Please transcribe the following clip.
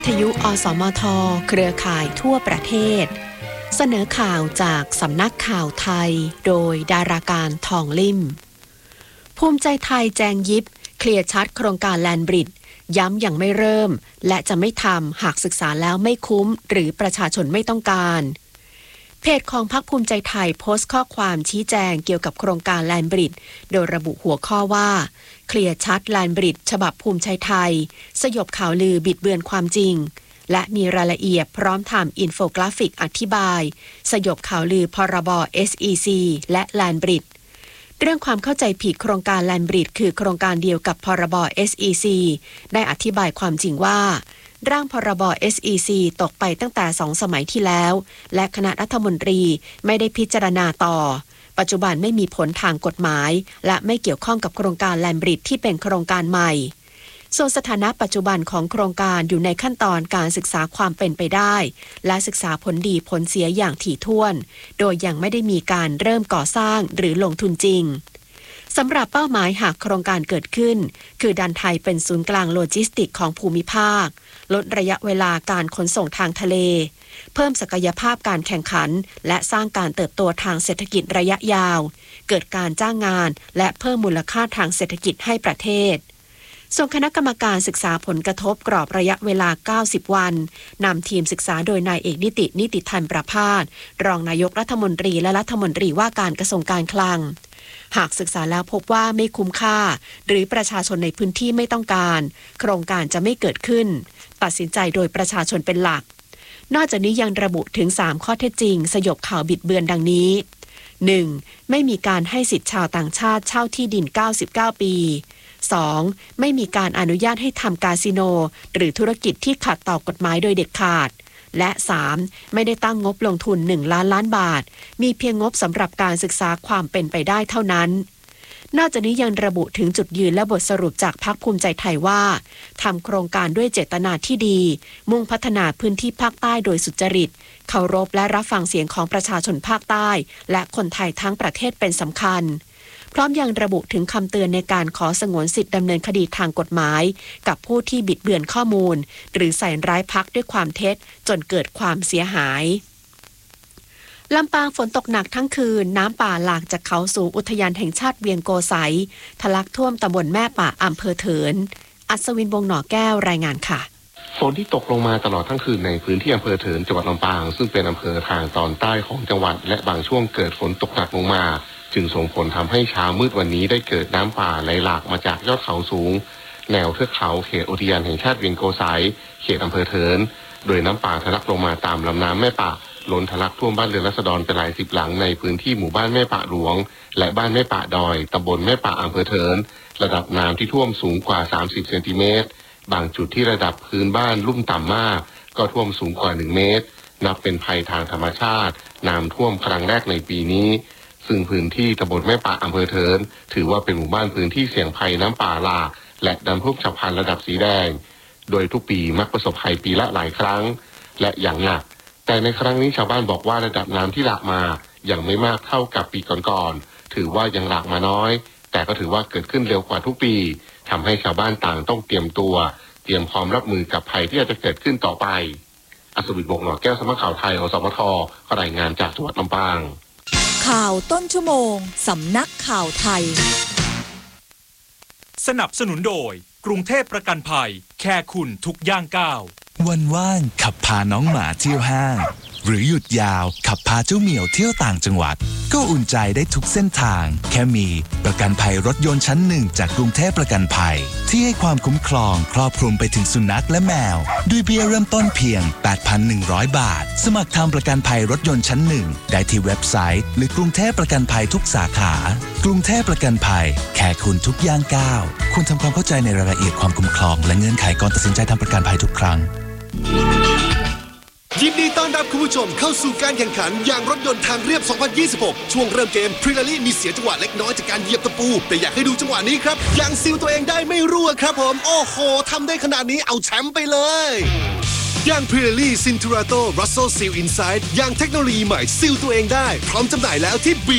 วิทยุอสมทเครือข่ายทั่วประเทศเสนอข่าวจากสำนักข่าวไทยโดยดาราการทองลิ่มภูมิใจไทยแจงยิบเคลียร์ชัดโครงการแลนด์บริดจ์ย้ำยังไม่เริ่มและจะไม่ทำหากศึกษาแล้วไม่คุ้มหรือประชาชนไม่ต้องการเพจของพรรคภูมิใจไทยโพสต์ข้อความชี้แจงเกี่ยวกับโครงการแลนด์บริดจ์โดยระบุหัวข้อว่าเคลียร์ชัดแลนด์บริดจ์ฉบับภูมิใจไทยสยบข่าวลือบิดเบือนความจริงและมีรายละเอียดพร้อมทำอินโฟกราฟิกอธิบายสยบข่าวลือพรบ SEC และแลนด์บริดจ์เรื่องความเข้าใจผิดโครงการแลนด์บริดจ์คือโครงการเดียวกับพรบ SEC ได้อธิบายความจริงว่าร่างพรบ SEC ตกไปตั้งแต่2 สมัยที่แล้วและคณะรัฐมนตรีไม่ได้พิจารณาต่อปัจจุบันไม่มีผลทางกฎหมายและไม่เกี่ยวข้องกับโครงการแลนด์บริดจ์ที่เป็นโครงการใหม่ส่วนสถานะปัจจุบันของโครงการอยู่ในขั้นตอนการศึกษาความเป็นไปได้และศึกษาผลดีผลเสียอย่างถี่ถ้วนโดยยังไม่ได้มีการเริ่มก่อสร้างหรือลงทุนจริงสำหรับเป้าหมายหากโครงการเกิดขึ้นคือดันไทยเป็นศูนย์กลางโลจิสติกของภูมิภาคลดระยะเวลาการขนส่งทางทะเลเพิ่มศักยภาพการแข่งขันและสร้างการเติบโตทางเศรษฐกิจระยะยาวเกิดการจ้างงานและเพิ่มมูลค่าทางเศรษฐกิจให้ประเทศส่วนคณะกรรมการศึกษาผลกระทบกรอบระยะเวลา90 วันนำทีมศึกษาโดยนายเอกนิติธันประภาสรองนายกรัฐมนตรีและรัฐมนตรีว่าการกระทรวงการคลังหากศึกษาแล้วพบว่าไม่คุ้มค่าหรือประชาชนในพื้นที่ไม่ต้องการโครงการจะไม่เกิดขึ้นตัดสินใจโดยประชาชนเป็นหลักนอกจากนี้ยังระบุถึง3ข้อเท็จจริงสยบข่าวบิดเบือนดังนี้ 1. ไม่มีการให้สิทธิชาวต่างชาติเช่าที่ดิน99 ปี 2. ไม่มีการอนุญาตให้ทำคาสิโนหรือธุรกิจที่ขัดต่อกฎหมายโดยเด็ดขาดและ 3. ไม่ได้ตั้งงบลงทุน1 ล้านบาทมีเพียงงบสำหรับการศึกษาความเป็นไปได้เท่านั้นนอกจากนี้ยังระบุถึงจุดยืนและบทสรุปจากพรรคภูมิใจไทยว่าทำโครงการด้วยเจตนาที่ดีมุ่งพัฒนาพื้นที่ภาคใต้โดยสุจริตเคารพและรับฟังเสียงของประชาชนภาคใต้และคนไทยทั้งประเทศเป็นสำคัญพร้อมยังระบุถึงคำเตือนในการขอสงวนสิทธิดำเนินคดีทางกฎหมายกับผู้ที่บิดเบือนข้อมูลหรือใส่ร้ายพรรคด้วยความเท็จจนเกิดความเสียหายลำปางฝนตกหนักทั้งคืนน้ำป่าหลากจากเขาสูงอุทยานแห่งชาติเวียงโกไสทะลักท่วมตำบลแม่ป่าอำเภอเถินอัศวินวงศ์หน่อแก้วรายงานค่ะฝนที่ตกลงมาตลอดทั้งคืนในพื้นที่อำเภอเถินจังหวัดลำปางซึ่งเป็นอำเภอทางตอนใต้ของจังหวัดและบางช่วงเกิดฝนตกหนักลงมาจึงส่งผลทำให้เช้ามืดวันนี้ได้เกิดน้ำป่าไหลหลากมาจากยอดเขาสูงแนวเทือกเขาเขตอุทยานแห่งชาติเวียงโกไสเขตอำเภอเถินโดยน้ำป่าทะลักลงมาตามลำน้ำแม่ป่าล้นทะลักท่วมบ้านเรือนราษฎรเป็นหลาย10 หลังในพื้นที่หมู่บ้านแม่ป่าหลวงและบ้านแม่ป่าดอยตำบลแม่ป่าอำเภอเถินระดับน้ำที่ท่วมสูงกว่า30 เซนติเมตรบางจุดที่ระดับพื้นบ้านลุ่มต่ำมากก็ท่วมสูงกว่า1 เมตรนับเป็นภัยทางธรรมชาติน้ำท่วมครั้งแรกในปีนี้ซึ่งพื้นที่ตำบลแม่ป่าอำเภอเถินถือว่าเป็นหมู่บ้านพื้นที่เสี่ยงภัยน้ำป่าหลากและน้ำท่วมฉับพลันระดับสีแดงโดยทุกปีมักประสบภัยปีละหลายครั้งและอย่างหนักแต่ในครั้งนี้ชาวบ้านบอกว่าระดับน้ำที่หลากมายังไม่มากเท่ากับปีก่อนๆถือว่ายังหลากมาน้อยแต่ก็ถือว่าเกิดขึ้นเร็วกว่าทุกปีทำให้ชาวบ้านต่างต้องเตรียมพร้อมรับมือกับภัยที่อาจจะเกิดขึ้นต่อไปอัศวินวงศ์หน่อแก้วสำนักข่าวไทยอสมทรายงานจากจังหวัดลำปางข่าวต้นชั่วโมงสำนักข่าวไทยสนับสนุนโดยกรุงเทพประกันภัยแค่คุณทุกย่างก้าววันว่างขับพาน้องหมาเที่ยวห้างหรือหยุดยาวขับพาเจ้าเหมียวเที่ยวต่างจังหวัดก็อุ่นใจได้ทุกเส้นทางแค่มีประกันภัยรถยนต์ชั้น1จากกรุงเทพประกันภัยที่ให้ความคุ้มครองครอบคลุมไปถึงสุนัขและแมวด้วยเบี้ยเริ่มต้นเพียง 8,100 บาทสมัครทำประกันภัยรถยนต์ชั้น1ได้ที่เว็บไซต์หรือกรุงเทพประกันภัยทุกสาขากรุงเทพประกันภัยแค่คุณทุกย่างก้าวคุณทำความเข้าใจในรายละเอียดความคุ้มครองและเงื่อนไขก่อนตัดสินใจทำประกันภัยทุกครั้งยินดีต้อนรับคุณผู้ชมเข้าสู่การแข่งขันยางรถยนต์ทางเรียบ 2026 ช่วงเริ่มเกมพรีลารี่มีเสียจังหวะเล็กน้อยจากการเหยียบตะปูแต่อยากให้ดูจังหวะนี้ครับยางซีลตัวเองได้ไม่รั่วครับผมโอ้โหทำได้ขนาดนี้เอาแชมป์ไปเลยยางพรีลารี่ซินทูราโตรัสโซซีลอินไซด์ยางเทคโนโลยีใหม่ซีลตัวเองได้พร้อมจำหน่ายแล้วที่ B